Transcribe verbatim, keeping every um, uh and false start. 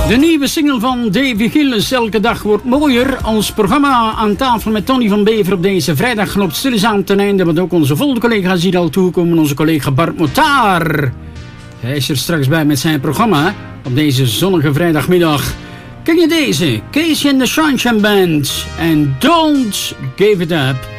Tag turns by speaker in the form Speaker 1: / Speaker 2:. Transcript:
Speaker 1: De nieuwe single van Davy Gillis, Elke dag wordt mooier. Ons programma aan tafel met Tony van Bever op deze vrijdag loopt stilletjes ten einde. Want ook onze volgende collega's hier al toekomen. Onze collega Bart Motaar. Hij is er straks bij met zijn programma op deze zonnige vrijdagmiddag. Ken je deze? Casey and the Sunshine Band en Don't Give It Up.